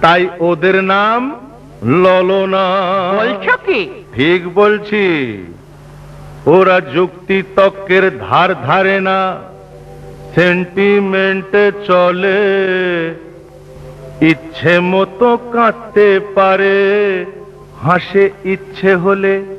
তাই ওদের নাম ললনা। বলছো কি? ঠিক বলছি। ওরা যুক্তি তর্কের ধার ধারে না, সেন্টিমেন্টে চলে। ইচ্ছে মতো কাঁদতে পারে, হাসে ইচ্ছে হলে।